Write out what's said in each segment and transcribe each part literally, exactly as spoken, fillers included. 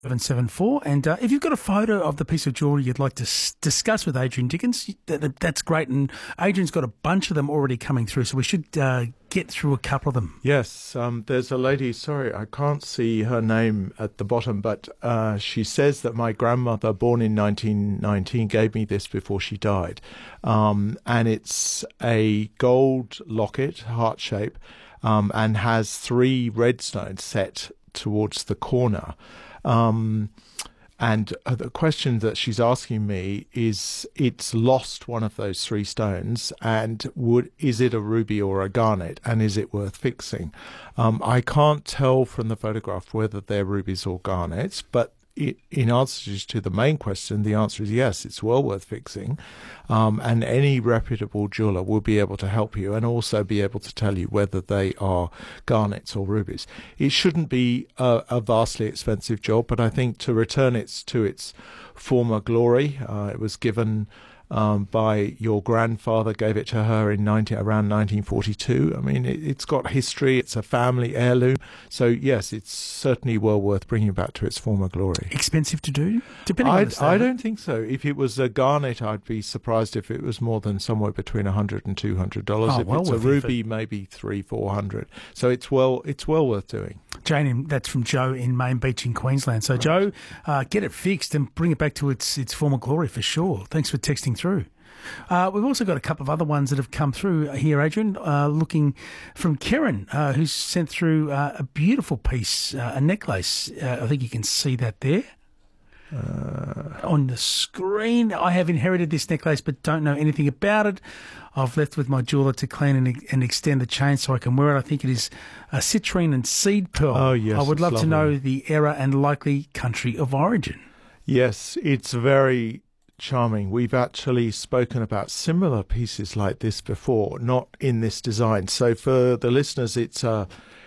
seven seven four. And uh, if you've got a photo of the piece of jewellery you'd like to s- discuss with Adrian Dickens, that, that's great. And Adrian's got a bunch of them already coming through, so we should uh, get through a couple of them. Yes, um, there's a lady, sorry, I can't see her name at the bottom, but uh, she says that my grandmother, born in nineteen nineteen, gave me this before she died. Um, and it's a gold locket, heart shape, um, and has three red stones set towards the corner. Um, and uh, the question that she's asking me is, it's lost one of those three stones, and would is it a ruby or a garnet, and is it worth fixing? Um, I can't tell from the photograph whether they're rubies or garnets, but it, in answer to the main question, the answer is yes, it's well worth fixing. Um, and any reputable jeweller will be able to help you and also be able to tell you whether they are garnets or rubies. It shouldn't be a, a vastly expensive job, but I think to return it to its former glory, uh, it was given um, by your grandfather, gave it to her in nineteen, around nineteen forty-two. I mean, it, it's got history, it's a family heirloom. So, yes, it's certainly well worth bringing back to its former glory. Expensive to do? Depending on the I don't think so. If it was a garnet, I'd be surprised if it was more than somewhere between one hundred dollars and two hundred dollars. Oh, if well it's a worth ruby, it. maybe three, four hundred. So it's well, it's well worth doing. Jane, that's from Joe in Main Beach in Queensland. So, Joe, uh, get it fixed and bring it back to its its former glory for sure. Thanks for texting through. Uh, we've also got a couple of other ones that have come through here, Adrian, uh, looking from Karen, uh, who's sent through uh, a beautiful piece, uh, a necklace. Uh, I think you can see that there. Uh, on the screen. I have inherited this necklace but don't know anything about it. I've left with my jeweller to clean and, and extend the chain so I can wear it. I think it is a citrine and seed pearl. Oh, yes. I would love lovely. to know the era and likely country of origin. Yes, it's very charming. We've actually spoken about similar pieces like this before, not in this design. So for the listeners, it's a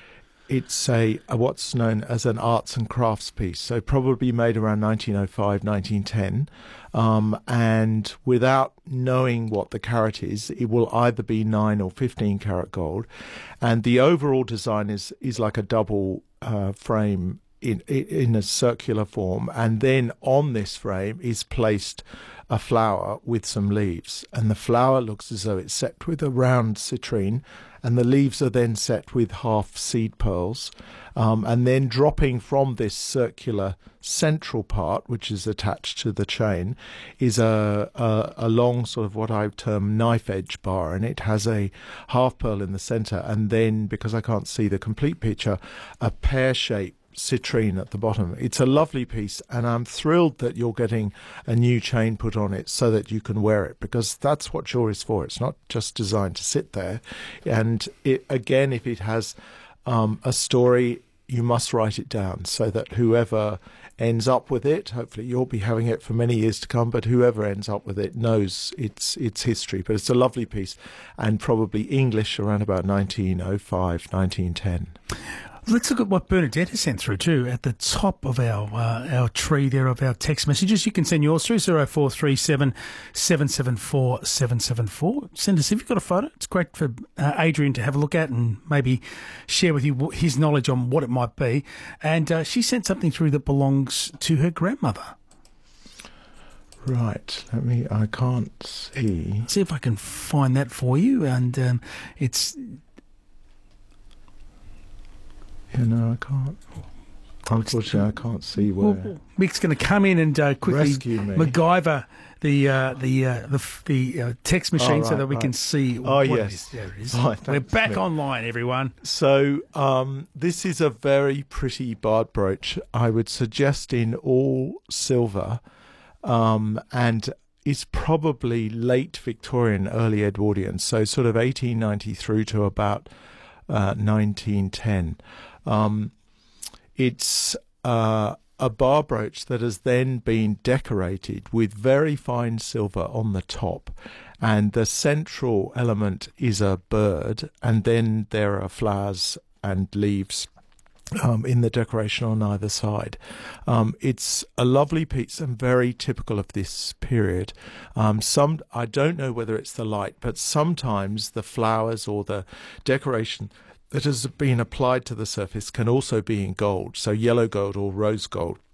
It's a, a what's known as an arts and crafts piece, so probably made around nineteen oh five, nineteen ten. Um, and without knowing what the carat is, it will either be nine or fifteen carat gold. And the overall design is, is like a double uh, frame in, in a circular form. And then on this frame is placed a flower with some leaves. And the flower looks as though it's set with a round citrine, and the leaves are then set with half seed pearls. Um, and then dropping from this circular central part, which is attached to the chain, is a, a, a long sort of what I term knife edge bar, and it has a half pearl in the centre, and then, because I can't see the complete picture, a pear-shaped citrine at the bottom. It's a lovely piece, and I'm thrilled that you're getting a new chain put on it so that you can wear it, because that's what jewelry is for. It's not just designed to sit there. And it, again, if it has um, a story, you must write it down so that whoever ends up with it, hopefully you'll be having it for many years to come, but whoever ends up with it knows its its history. But it's a lovely piece, and probably English around about nineteen oh five, nineteen ten. Let's look at what Bernadette has sent through too. At the top of our uh, our tree there of our text messages, you can send yours through zero four three seven, seven seven four, seven seven four. Send us if you've got a photo. It's great for uh, Adrian to have a look at and maybe share with you his knowledge on what it might be. And uh, she sent something through that belongs to her grandmother. Right, let me, I can't see. See if I can find that for you. And um, it's... Yeah, no, I can't. Unfortunately, I can't see where. Well, Mick's going to come in and uh, quickly Rescue me. MacGyver the uh, the uh, the, the uh, text machine oh, right, so that we right. can see. Oh, what yes. it is. There it is. Right, We're thanks, back Mick. online, everyone. So um, this is a very pretty barred brooch. I would suggest in all silver, um, and is probably late Victorian, early Edwardian. So sort of eighteen ninety through to about uh, nineteen ten. Um, it's uh, a bar brooch that has then been decorated with very fine silver on the top, and the central element is a bird, and then there are flowers and leaves um, in the decoration on either side. Um, it's a lovely piece and very typical of this period. Um, some I don't know whether it's the light, but sometimes the flowers or the decoration that has been applied to the surface can also be in gold, so yellow gold or rose gold.